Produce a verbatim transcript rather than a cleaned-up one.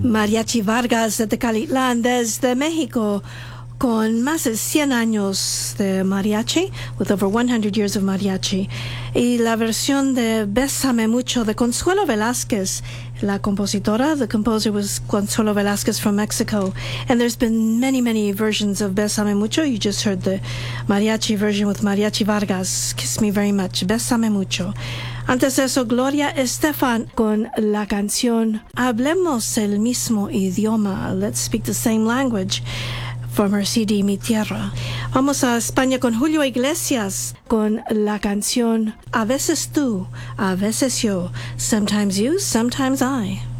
Mariachi Vargas de Tecalitlán desde México, con más de cien años de mariachi, with over one hundred years of mariachi, y la versión de Bésame Mucho de Consuelo Velázquez, la compositora. The composer was Consuelo Velázquez from Mexico, and there's been many, many versions of Bésame Mucho. You just heard the mariachi version with Mariachi Vargas, Kiss Me Very Much, Bésame Mucho. Antes de eso, Gloria Estefan con la canción Hablemos el mismo idioma, Let's Speak the Same Language, from her C D Mi Tierra. Vamos a España con Julio Iglesias con la canción A veces tú, a veces yo, Sometimes you, sometimes I.